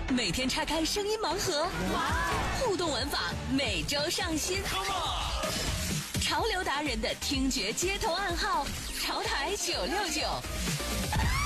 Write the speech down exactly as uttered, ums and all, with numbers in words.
每天拆开声音盲盒，互动玩法每周上新。潮流达人的听觉街头暗号，潮台九六九。